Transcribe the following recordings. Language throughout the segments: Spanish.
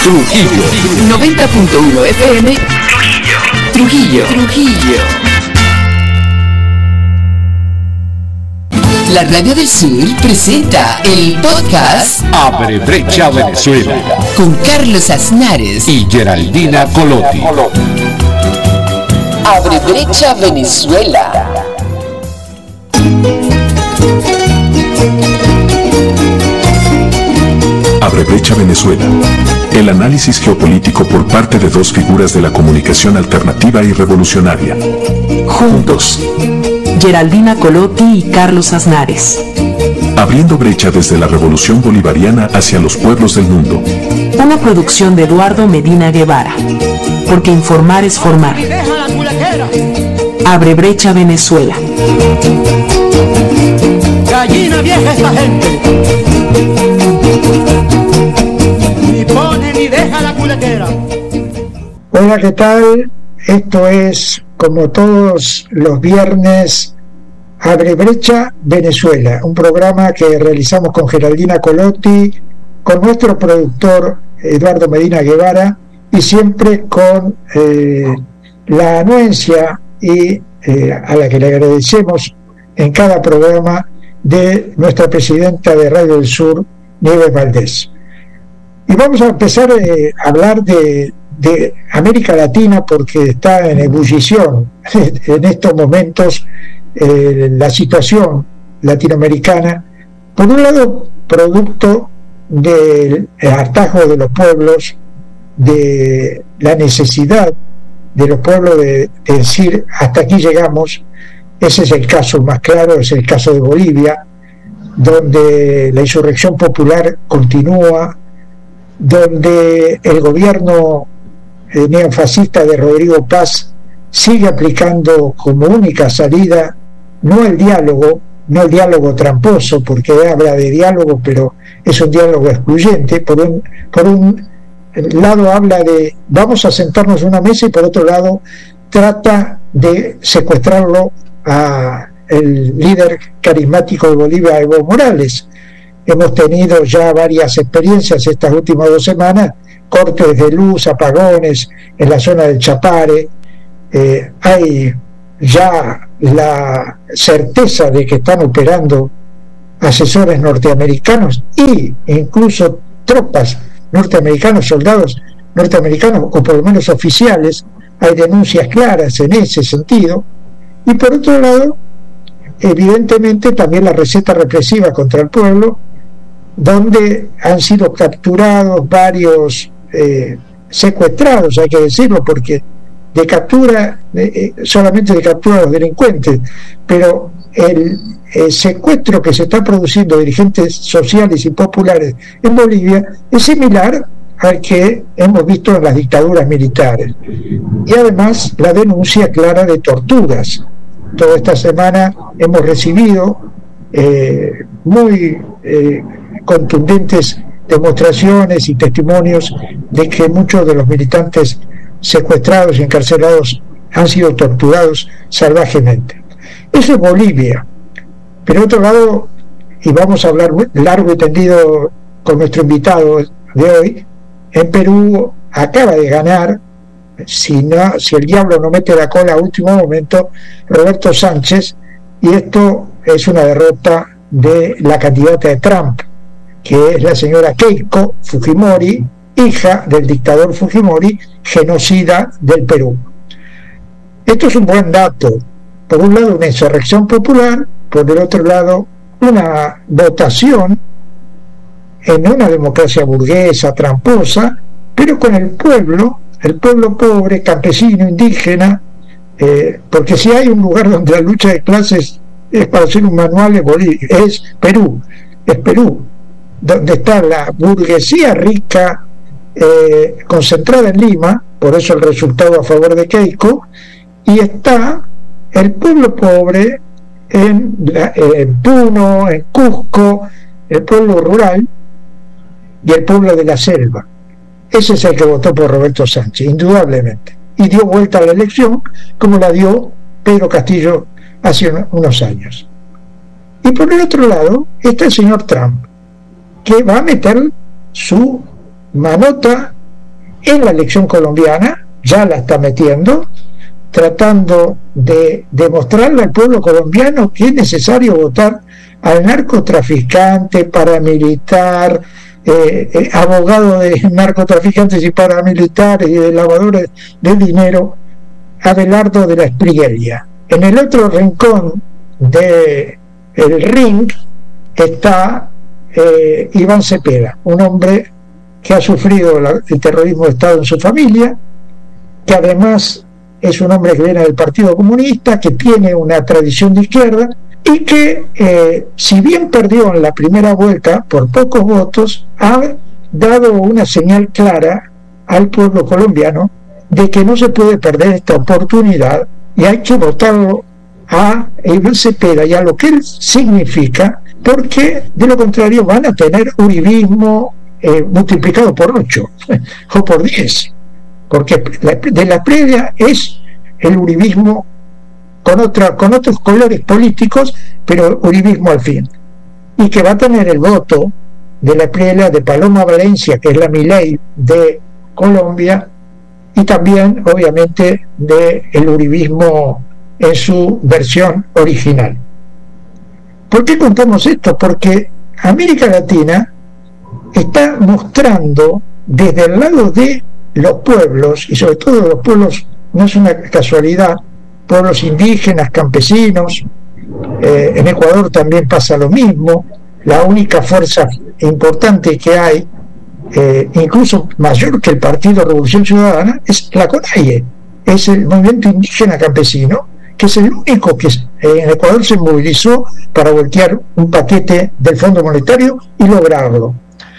Trujillo. 90.1 FM. Trujillo. La Radio del Sur presenta el podcast Abre Brecha Venezuela con Carlos Aznares y Geraldina Colotti. Abre Brecha Venezuela. Abre Brecha Venezuela. El análisis geopolítico por parte de dos figuras de la comunicación alternativa y revolucionaria. Juntos. Geraldina Colotti y Carlos Aznares. Abriendo brecha desde la revolución bolivariana hacia los pueblos del mundo. Una producción de Eduardo Medina Guevara. Porque informar es formar. Abre Brecha Venezuela. Gallina vieja esta gente. Ni pone ni deja la culequera. Hola, ¿qué tal? Esto es, como todos los viernes, Abre Brecha Venezuela, un programa que realizamos con Geraldina Colotti, con nuestro productor Eduardo Medina Guevara y siempre con la anuencia y a la que le agradecemos en cada programa de nuestra presidenta de Radio del Sur, Nieves Valdés. Y vamos a empezar a hablar de América Latina porque está en ebullición en estos momentos la situación latinoamericana, por un lado producto del hartazgo de los pueblos, de la necesidad de los pueblos de decir hasta aquí llegamos. Ese es el caso más claro, es el caso de Bolivia, donde la insurrección popular continúa, donde el gobierno neofascista de Rodrigo Paz sigue aplicando como única salida no el diálogo tramposo, porque habla de diálogo, pero es un diálogo excluyente. Por un lado habla de vamos a sentarnos en una mesa y por otro lado trata de secuestrarlo a el líder carismático de Bolivia, Evo Morales. Hemos tenido ya varias experiencias estas últimas 2 semanas, cortes de luz, apagones en la zona del Chapare. Hay ya la certeza de que están operando asesores norteamericanos e incluso tropas norteamericanas, soldados norteamericanos, o por lo menos oficiales. Hay denuncias claras en ese sentido. Y por otro lado, evidentemente también la receta represiva contra el pueblo, donde han sido capturados varios secuestrados, hay que decirlo, porque de captura, solamente de captura a los delincuentes, pero el secuestro que se está produciendo de dirigentes sociales y populares en Bolivia es similar al que hemos visto en las dictaduras militares. Y además la denuncia clara de torturas. Toda esta semana hemos recibido muy contundentes demostraciones y testimonios de que muchos de los militantes secuestrados y encarcelados han sido torturados salvajemente. Eso es Bolivia. Pero otro lado, y vamos a hablar largo y tendido con nuestro invitado de hoy, en Perú acaba de ganar, si el diablo no mete la cola a último momento, Roberto Sánchez, y esto es una derrota de la candidata de Trump, que es la señora Keiko Fujimori, hija del dictador Fujimori, genocida del Perú. Esto es un buen dato. Por un lado, una insurrección popular, por el otro lado, una votación en una democracia burguesa, tramposa, pero con el pueblo pobre, campesino, indígena, porque si hay un lugar donde la lucha de clases es para hacer un manual, es Perú, donde está la burguesía rica concentrada en Lima, por eso el resultado a favor de Keiko, y está el pueblo pobre en Puno, en Cusco, el pueblo rural y el pueblo de la selva. Ese es el que votó por Roberto Sánchez, indudablemente, y dio vuelta a la elección como la dio Pedro Castillo hace unos años. Y por el otro lado está el señor Trump, que va a meter su manota en la elección colombiana, ya la está metiendo, tratando de demostrarle al pueblo colombiano que es necesario votar al narcotraficante, paramilitar, abogado de narcotraficantes y paramilitares y de lavadores de dinero, Abelardo de la Espriella. En el otro rincón del ring está Iván Cepeda, un hombre que ha sufrido el terrorismo de Estado en su familia, que además es un hombre que viene del Partido Comunista, que tiene una tradición de izquierda y que, si bien perdió en la primera vuelta por pocos votos, ha dado una señal clara al pueblo colombiano de que no se puede perder esta oportunidad y hay que votarlo a Iván Cepeda y a lo que él significa, porque de lo contrario van a tener uribismo multiplicado por 8 o por 10, porque de la previa es el uribismo con otros colores políticos, pero uribismo al fin, y que va a tener el voto de la previa de Paloma Valencia, que es la Milei de Colombia, y también obviamente del uribismo en su versión original. ¿Por qué contamos esto? Porque América Latina está mostrando desde el lado de los pueblos, y sobre todo los pueblos, no es una casualidad, pueblos indígenas, campesinos, en Ecuador también pasa lo mismo. La única fuerza importante que hay, incluso mayor que el Partido Revolución Ciudadana, es la CONAIE, es el movimiento indígena campesino, que es el único que en Ecuador se movilizó para voltear un paquete del Fondo Monetario y lograrlo.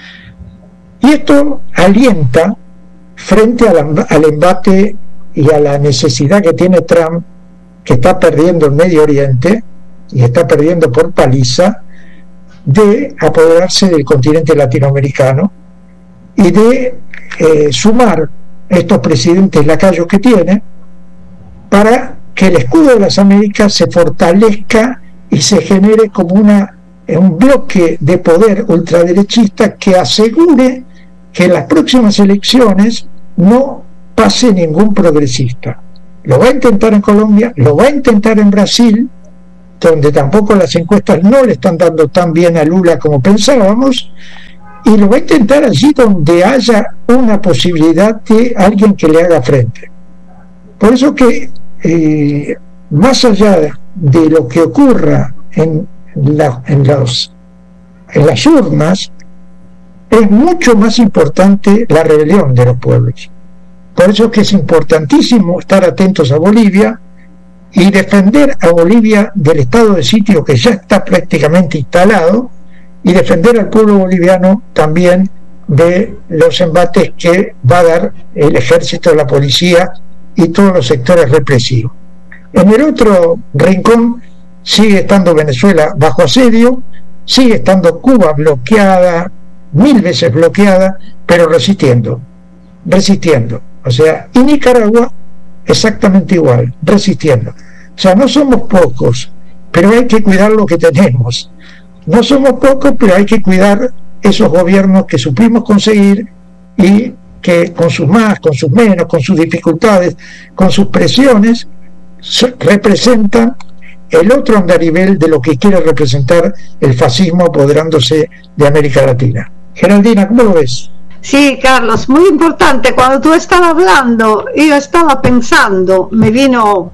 Y esto alienta frente al embate y a la necesidad que tiene Trump, que está perdiendo el Medio Oriente y está perdiendo por paliza, de apoderarse del continente latinoamericano y de sumar estos presidentes lacayos que tiene para que el escudo de las Américas se fortalezca y se genere como un bloque de poder ultraderechista que asegure que en las próximas elecciones no pase ningún progresista. Lo va a intentar en Colombia, lo va a intentar en Brasil, donde tampoco las encuestas no le están dando tan bien a Lula como pensábamos, y lo va a intentar allí donde haya una posibilidad de alguien que le haga frente. Por eso que más allá de lo que ocurra en las urnas, es mucho más importante la rebelión de los pueblos. Por eso que es importantísimo estar atentos a Bolivia y defender a Bolivia del estado de sitio que ya está prácticamente instalado, y defender al pueblo boliviano también de los embates que va a dar el ejército, la policía y todos los sectores represivos. En el otro rincón sigue estando Venezuela bajo asedio, sigue estando Cuba bloqueada, 1000 veces bloqueada, pero resistiendo. O sea, y Nicaragua exactamente igual, resistiendo. O sea, no somos pocos, pero hay que cuidar lo que tenemos. No somos pocos, pero hay que cuidar esos gobiernos que supimos conseguir y que con sus más, con sus menos, con sus dificultades, con sus presiones, representan el otro andarivel de lo que quiere representar el fascismo apoderándose de América Latina. Geraldina, ¿cómo lo ves? Sí, Carlos, muy importante. Cuando tú estabas hablando, yo estaba pensando, me vino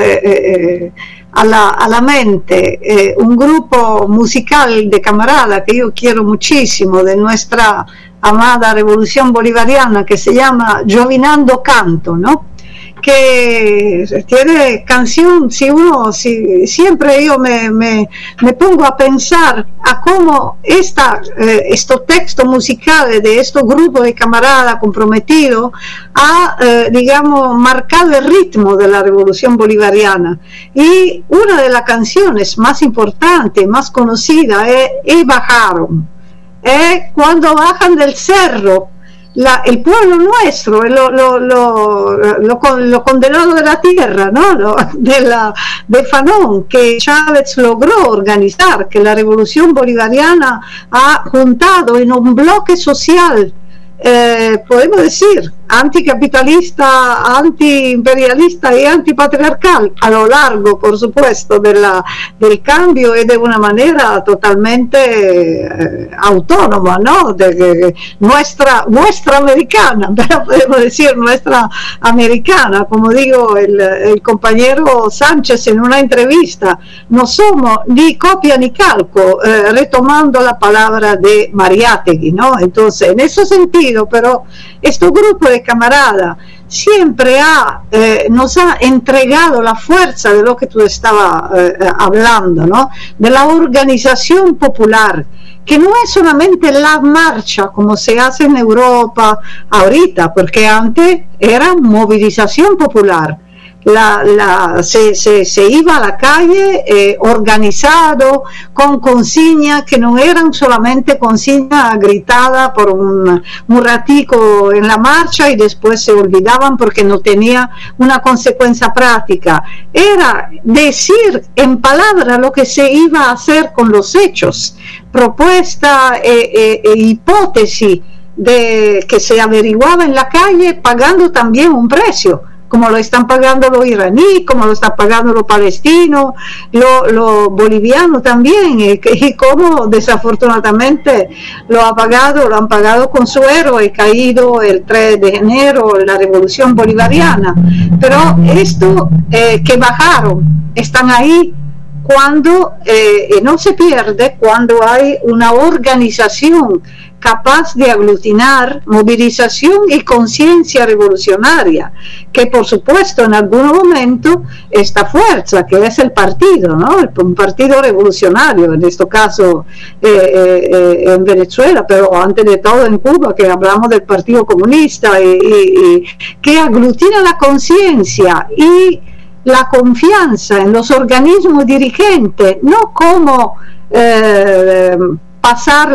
a la mente un grupo musical de camaradas que yo quiero muchísimo, de nuestra amada Revolución Bolivariana, que se llama Giovinando Canto, ¿no? Que tiene canción, siempre yo me pongo a pensar a cómo estos textos musicales de estos grupos de camaradas comprometidos ha, digamos, marcado el ritmo de la Revolución Bolivariana. Y una de las canciones más importantes, más conocidas, es Bajaron. Cuando bajan del cerro, el pueblo nuestro, lo condenado de la tierra, ¿no? de Fanon, que Chávez logró organizar, que la Revolución Bolivariana ha juntado en un bloque social, podemos decir, anticapitalista, antiimperialista y antipatriarcal a lo largo, por supuesto, del cambio, y de una manera totalmente autónoma, ¿no? De nuestra americana, pero podemos decir nuestra americana, como digo el compañero Sánchez en una entrevista, no somos ni copia ni calco, retomando la palabra de Mariátegui, ¿no? Entonces, en ese sentido, pero este grupo de camaradas siempre nos ha entregado la fuerza de lo que tú estabas hablando, ¿no? De la organización popular, que no es solamente la marcha como se hace en Europa ahorita, porque antes era movilización popular. Se iba a la calle organizado, con consignas que no eran solamente consignas gritadas por un ratico en la marcha y después se olvidaban porque no tenía una consecuencia práctica. Era decir en palabras lo que se iba a hacer con los hechos, propuesta hipótesis de que se averiguaba en la calle, pagando también un precio, como lo están pagando los iraníes, como lo están pagando los palestinos, los bolivianos también, y como desafortunadamente lo han pagado con su héroe caído el 3 de enero, la revolución bolivariana. Pero esto que bajaron, están ahí cuando no se pierde, cuando hay una organización capaz de aglutinar movilización y conciencia revolucionaria, que por supuesto en algún momento esta fuerza que es el partido, ¿no? Un partido revolucionario, en este caso en Venezuela, pero antes de todo en Cuba, que hablamos del Partido Comunista, y que aglutina la conciencia y la confianza en los organismos dirigentes, no como pasar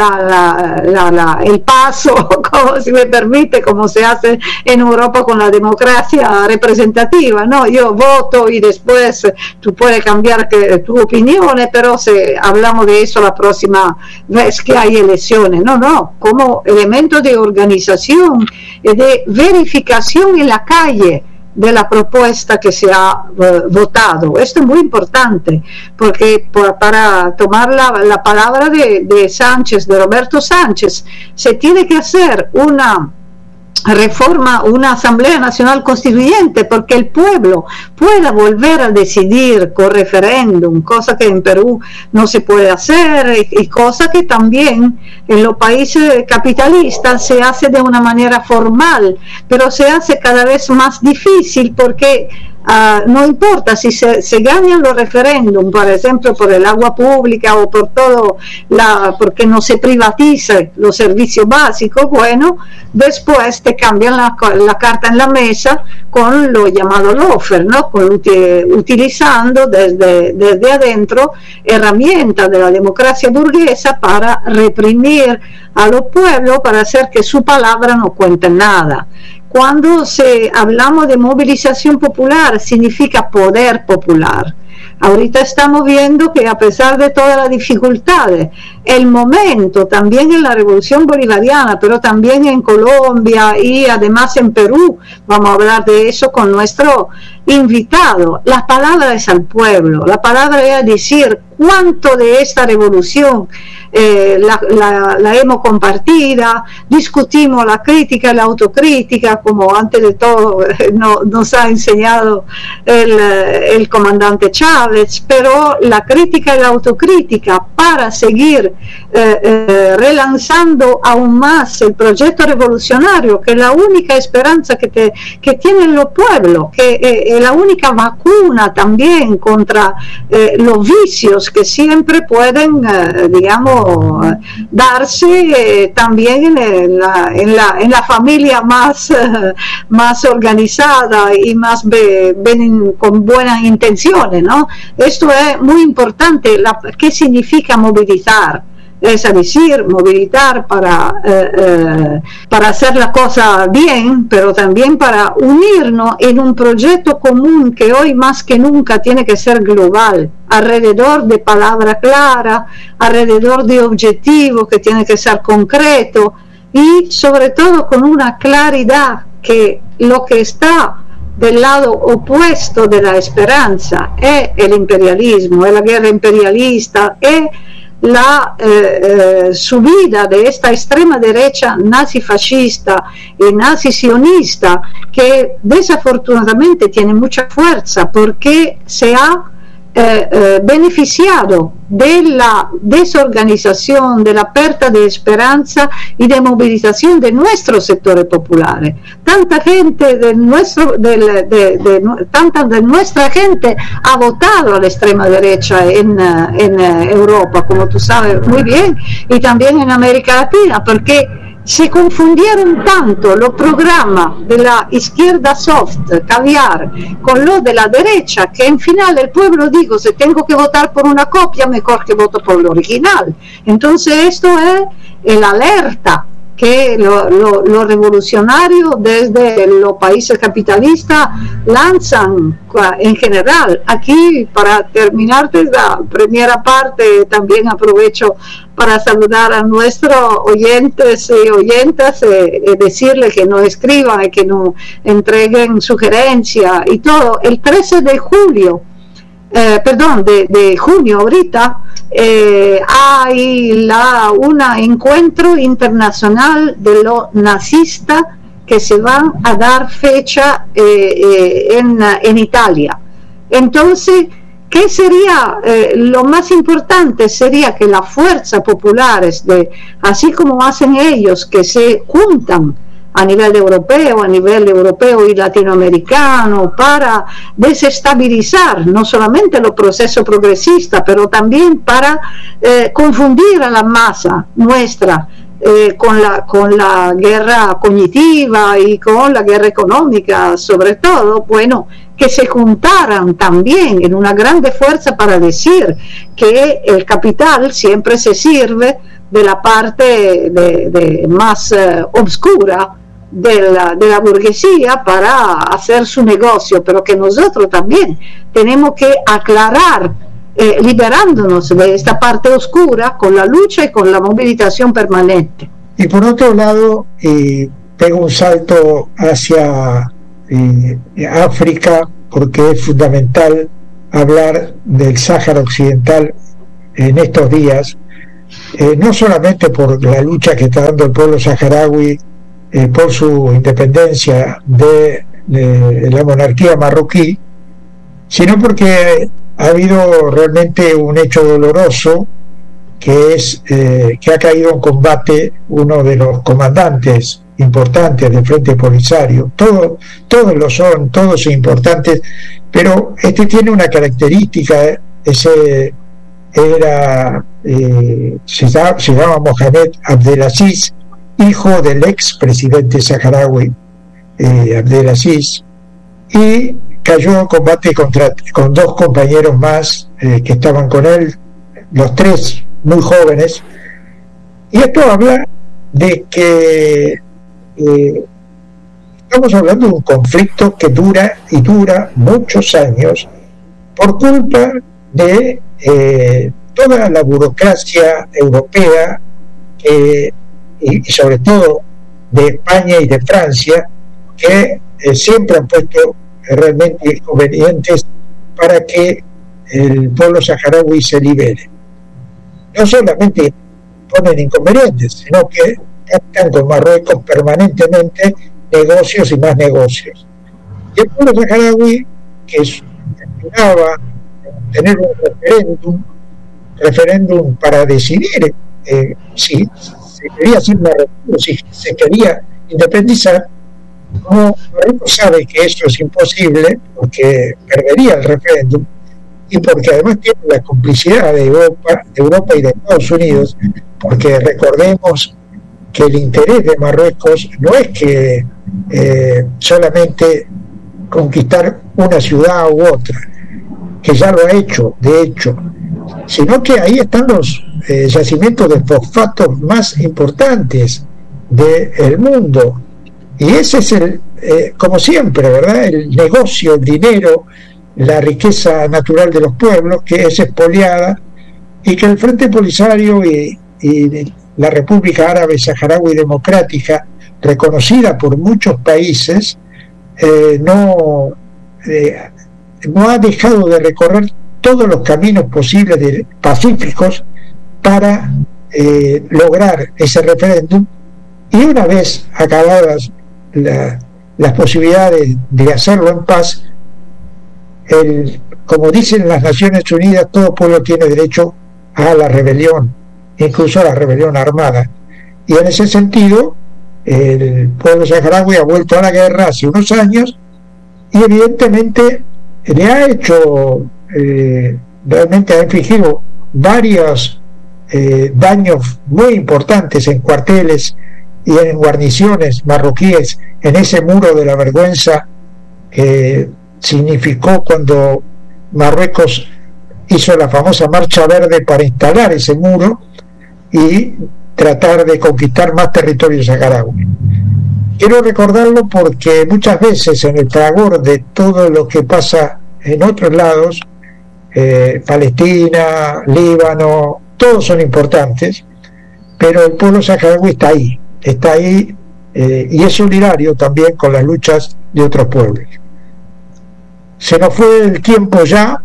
el paso, como si me permite, como se hace en Europa con la democracia representativa, no, yo voto y después tú puedes cambiar tu opinión, pero hablamos de eso la próxima vez que hay elecciones, no, como elemento de organización y de verificación en la calle de la propuesta que se ha votado. Esto es muy importante, porque para tomar la palabra de Sánchez, de Roberto Sánchez, se tiene que hacer una reforma, una Asamblea Nacional Constituyente, porque el pueblo pueda volver a decidir con referéndum, cosa que en Perú no se puede hacer, y cosa que también en los países capitalistas se hace de una manera formal, pero se hace cada vez más difícil, porque no importa si se ganan los referéndums, por ejemplo, por el agua pública o por todo, porque no se privatiza los servicios básicos, bueno, después te cambian la carta en la mesa con lo llamado lawfare, ¿no? Utilizando desde adentro herramientas de la democracia burguesa para reprimir a los pueblos, para hacer que su palabra no cuente nada. Cuando hablamos de movilización popular, significa poder popular. Ahorita estamos viendo que a pesar de todas las dificultades, el momento también en la revolución bolivariana, pero también en Colombia y además en Perú, vamos a hablar de eso con nuestro invitado, la palabra es al pueblo, la palabra es decir cuánto de esta revolución la hemos compartida, discutimos la crítica y la autocrítica, como antes de todo nos ha enseñado el comandante Chávez, pero la crítica y la autocrítica para seguir relanzando aún más el proyecto revolucionario, que es la única esperanza que tienen los pueblos, que es la única vacuna también contra los vicios que siempre pueden, digamos, darse también en la familia más organizada y más con buenas intenciones, ¿no? Esto es muy importante. ¿Qué significa movilizar? Es decir, movilizar para hacer la cosa bien, pero también para unirnos en un proyecto común que hoy más que nunca tiene que ser global, alrededor de palabras claras, alrededor de objetivos que tienen que ser concretos, y sobre todo con una claridad que lo que está del lado opuesto de la esperanza es el imperialismo, es la guerra imperialista, es la subida de esta extrema derecha nazifascista y nazi-sionista, que desafortunadamente tiene mucha fuerza porque se ha beneficiado de la desorganización, de la pérdida de esperanza y de movilización de nuestros sectores populares. Tanta gente tanta de nuestra gente ha votado a la extrema derecha en Europa, como tú sabes muy bien, y también en América Latina, porque se confundieron tanto los programas de la izquierda soft, caviar, con los de la derecha, que en final el pueblo dijo, si tengo que votar por una copia, mejor que voto por el original. Entonces esto es el alerta que los revolucionarios desde los países capitalistas lanzan en general. Aquí, para terminar la primera parte, también aprovecho para saludar a nuestros oyentes y oyentas, decirles que nos escriban y que nos entreguen sugerencias y todo. El 13 de julio, de junio ahorita, hay un encuentro internacional de los nazistas que se van a dar fecha en Italia. Entonces, ¿qué sería lo más importante? Sería que las fuerzas populares, así como hacen ellos, que se juntan a nivel europeo y latinoamericano, para desestabilizar no solamente los procesos progresistas, pero también para confundir a la masa nuestra con la guerra cognitiva y con la guerra económica, sobre todo, bueno, que se juntaran también en una grande fuerza para decir que el capital siempre se sirve de la parte más oscura de la burguesía para hacer su negocio, pero que nosotros también tenemos que aclarar, liberándonos de esta parte oscura con la lucha y con la movilización permanente. Y por otro lado, pego un salto hacia África, porque es fundamental hablar del Sáhara Occidental en estos días, no solamente por la lucha que está dando el pueblo saharaui por su independencia de la monarquía marroquí, sino porque ha habido realmente un hecho doloroso, que es que ha caído en combate uno de los comandantes importantes del Frente Polisario. Todos lo son, todos son importantes, pero este tiene una característica. Se llama Mohamed Abdelaziz, hijo del ex presidente saharaui Abdelaziz, y cayó en combate con dos compañeros más que estaban con él, los tres muy jóvenes. Y esto habla de que estamos hablando de un conflicto que dura muchos años por culpa de toda la burocracia europea y sobre todo de España y de Francia, que siempre han puesto realmente inconvenientes para que el pueblo saharaui se libere. No solamente ponen inconvenientes, sino que están con Marruecos permanentemente negocios y más negocios. Y el pueblo saharaui, que esperaba tener un referéndum para decidir si se quería hacer Marruecos, si se quería independizar, como Marruecos sabe que eso es imposible porque perdería el referéndum, y porque además tiene la complicidad de Europa y de Estados Unidos, porque recordemos que el interés de Marruecos no es que solamente conquistar una ciudad u otra, que ya lo ha hecho, de hecho, sino que ahí están los yacimientos de fosfatos más importantes del mundo, y ese es como siempre, ¿verdad?, el negocio, el dinero, la riqueza natural de los pueblos, que es expoliada, y que el Frente Polisario y la República Árabe Saharaui Democrática, reconocida por muchos países, no ha dejado de recorrer todos los caminos posibles pacíficos para lograr ese referéndum, y una vez acabadas las posibilidades de hacerlo en paz, como dicen las Naciones Unidas, todo pueblo tiene derecho a la rebelión, incluso a la rebelión armada, y en ese sentido el pueblo saharaui ha vuelto a la guerra hace unos años, y evidentemente le ha hecho realmente ha infligido varios daños muy importantes en cuarteles y en guarniciones marroquíes, en ese muro de la vergüenza que significó cuando Marruecos hizo la famosa Marcha Verde para instalar ese muro y tratar de conquistar más territorio saharaui. Quiero recordarlo porque muchas veces en el fragor de todo lo que pasa en otros lados, Palestina, Líbano, todos son importantes, pero el pueblo saharaui está ahí y es solidario también con las luchas de otros pueblos. Se nos fue el tiempo ya,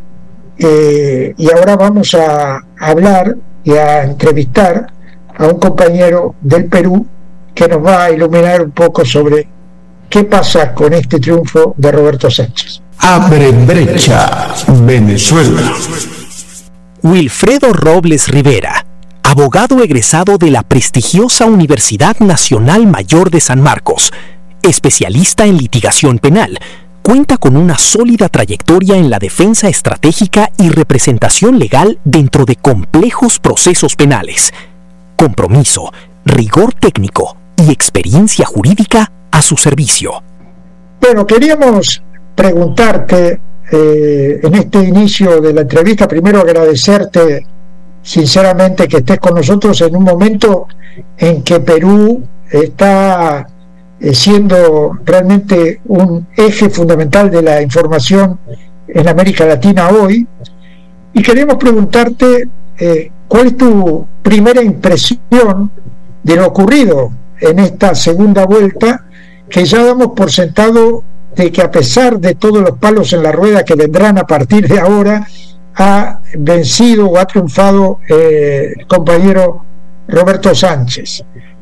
y ahora vamos a hablar y a entrevistar a un compañero del Perú que nos va a iluminar un poco sobre qué pasa con este triunfo de Roberto Sánchez. Abre brecha, Venezuela. Wilfredo Robles Rivera, abogado egresado de la prestigiosa Universidad Nacional Mayor de San Marcos, especialista en litigación penal, cuenta con una sólida trayectoria en la defensa estratégica y representación legal dentro de complejos procesos penales. Compromiso, rigor técnico y experiencia jurídica a su servicio. Bueno, queríamos preguntarte en este inicio de la entrevista, primero agradecerte sinceramente que estés con nosotros en un momento en que Perú está siendo realmente un eje fundamental de la información en América Latina hoy, y queremos preguntarte ¿cuál es tu primera impresión de lo ocurrido en esta segunda vuelta, que ya damos por sentado de que, a pesar de todos los palos en la rueda que vendrán a partir de ahora, ha vencido o ha triunfado el compañero Roberto Sánchez?